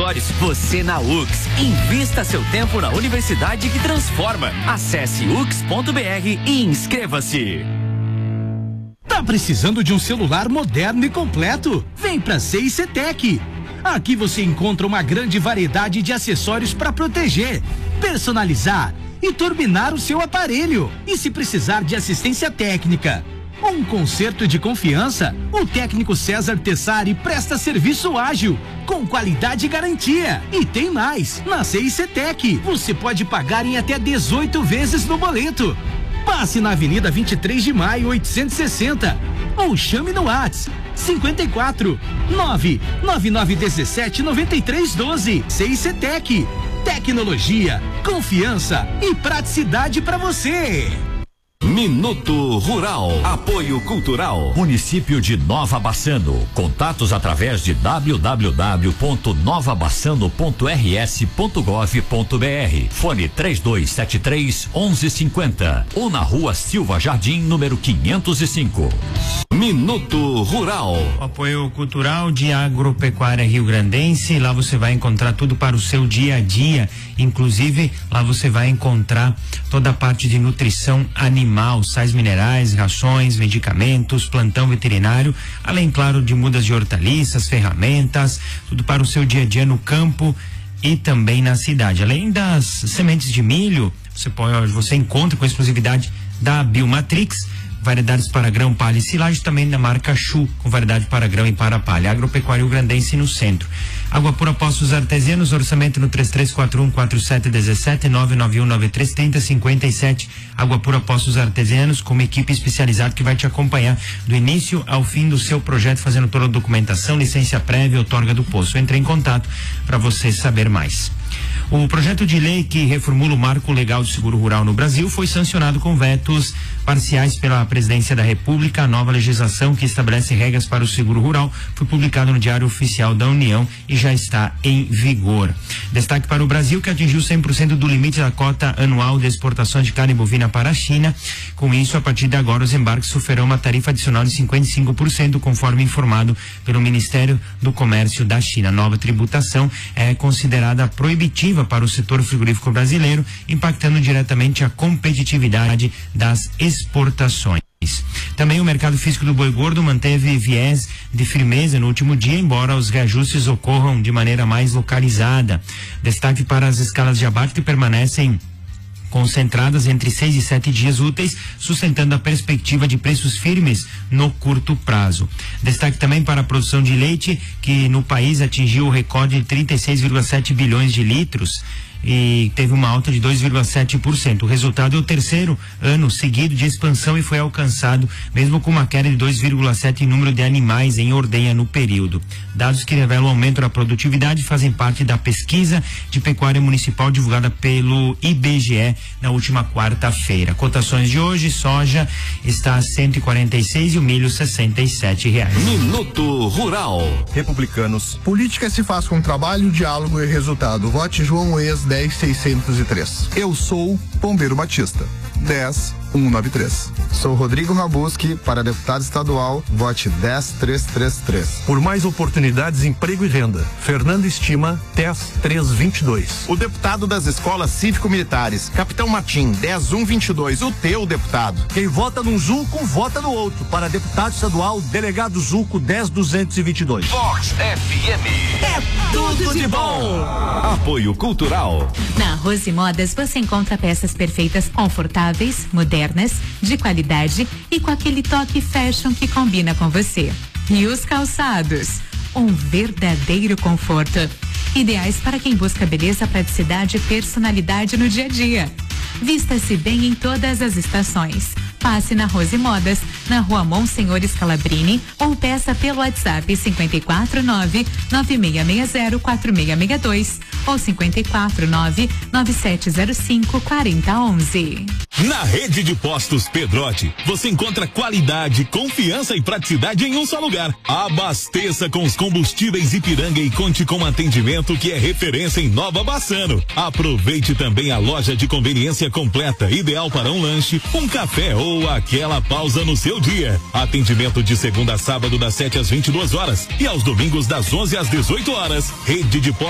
acessórios. Você na UX. Invista seu tempo na universidade que transforma. Acesse ux.br e inscreva-se. Tá precisando de um celular moderno e completo? Vem pra CICTech. Aqui você encontra uma grande variedade de acessórios para proteger, personalizar e turbinar o seu aparelho. E se precisar de assistência técnica, um conserto de confiança, o técnico César Tessari presta serviço ágil, com qualidade e garantia. E tem mais, na CICTech, você pode pagar em até 18 vezes no boleto. Passe na Avenida 23 de Maio, 860, ou chame no WhatsApp 54 99917 9312. CICTech, tecnologia, confiança e praticidade para você. Minuto Rural. Apoio Cultural. Município de Nova Bassano. Contatos através de www.novabassano.rs.gov.br. Fone 3273-1150. Ou na Rua Silva Jardim, número 505. Minuto Rural. Apoio Cultural de Agropecuária Rio Grandense. Lá você vai encontrar tudo para o seu dia a dia. Inclusive, lá você vai encontrar toda a parte de nutrição animal, sais minerais, rações, medicamentos, plantão veterinário, além, claro, de mudas de hortaliças, ferramentas, tudo para o seu dia a dia no campo e também na cidade. Além das sementes de milho, você encontra com exclusividade da Biomatrix, variedades para grão, palha e silagem, também da marca Chu, com variedade para grão e para palha. Agropecuário Grandense no centro. Água pura Poços Artesianos, orçamento no 33414717 991933057. Água pura Poços Artesianos, com uma equipe especializada que vai te acompanhar do início ao fim do seu projeto, fazendo toda a documentação, licença prévia, outorga do poço. Entre em contato para você saber mais. O projeto de lei que reformula o marco legal do seguro rural no Brasil foi sancionado com vetos parciais pela Presidência da República. A nova legislação que estabelece regras para o seguro rural foi publicada no Diário Oficial da União e já está em vigor. Destaque para o Brasil, que atingiu 100% do limite da cota anual de exportação de carne bovina para a China. Com isso, a partir de agora, os embarques sofrerão uma tarifa adicional de 55%, conforme informado pelo Ministério do Comércio da China. A nova tributação é considerada proibitiva para o setor frigorífico brasileiro, impactando diretamente a competitividade das exportações. Também o mercado físico do boi gordo manteve viés de firmeza no último dia, embora os reajustes ocorram de maneira mais localizada. Destaque para as escalas de abate que permanecem concentradas entre 6 e 7 dias úteis, sustentando a perspectiva de preços firmes no curto prazo. Destaque também para a produção de leite, que no país atingiu o recorde de 36,7 bilhões de litros e teve uma alta de 2,7%. O resultado é o terceiro ano seguido de expansão e foi alcançado mesmo com uma queda de 2,7% em número de animais em ordenha no período. Dados que revelam o aumento da produtividade fazem parte da pesquisa de pecuária municipal divulgada pelo IBGE na última quarta-feira. Cotações de hoje: soja está a 146 e o milho R$67. Minuto Rural. Republicanos. Política se faz com trabalho, diálogo e resultado. Vote João Ex 10603. Eu sou Pombeiro Batista. 10193. Sou Rodrigo Rabuski, para deputado estadual, vote 10333. Por mais oportunidades, emprego e renda. Fernando Estima, 10322. O deputado das escolas cívico-militares, Capitão Martim, 10122. O teu deputado. Quem vota num Zulco, vota no outro. Para deputado estadual, delegado Zulco, 10222. Vox FM. É tudo de bom. Apoio Cultural. Na Rose Modas você encontra peças perfeitas, confortáveis, modernas, de qualidade e com aquele toque fashion que combina com você. E os calçados, um verdadeiro conforto. Ideais para quem busca beleza, praticidade e personalidade no dia a dia. Vista-se bem em todas as estações. Passe na Rose Modas, na Rua Monsenhor Scalabrini, ou peça pelo WhatsApp 549-9660-4662 ou 549-9705-4011. Na rede de postos Pedrotti, você encontra qualidade, confiança e praticidade em um só lugar. Abasteça com os combustíveis Ipiranga e conte com atendimento que é referência em Nova Bassano. Aproveite também a loja de conveniência completa, ideal para um lanche, um café ou aquela pausa no seu dia. Atendimento de segunda a sábado das 7 às 22 horas e aos domingos das 11 às 18 horas. Rede de